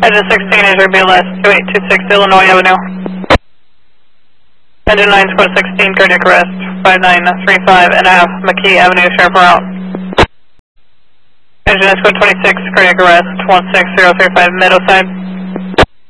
Engine 16 is your BLS 2826 Illinois Avenue. Engine 9 squad 16 cardiac arrest 5935 and Ave McKee Avenue sharp route. Engine 9 squad 26 cardiac arrest 16035 Meadowside.